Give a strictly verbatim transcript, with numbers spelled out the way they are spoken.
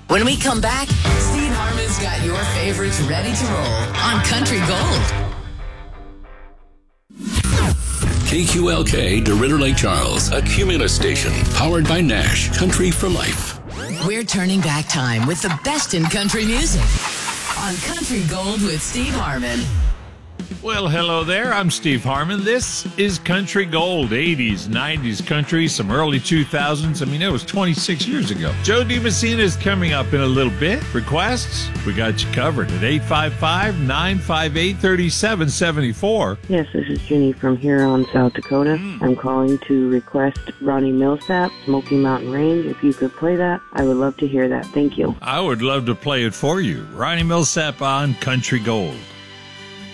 When we come back, Steve Harmon's got your favorites ready to roll on Country Gold. K Q L K, DeRidder Lake Charles, a Cumulus station, powered by Nash, Country for Life. We're turning back time with the best in country music on Country Gold with Steve Harmon. Well, hello there. I'm Steve Harmon. This is Country Gold, eighties, nineties country, some early two thousands. I mean, it was twenty-six years ago. Joe DiMessina is coming up in a little bit. Requests? We got you covered at eight five five, nine five eight, three seven seven four. Yes, this is Ginny from Huron, South Dakota. Mm. I'm calling to request Ronnie Milsap, Smoky Mountain Range. If you could play that, I would love to hear that. Thank you. I would love to play it for you. Ronnie Milsap on Country Gold.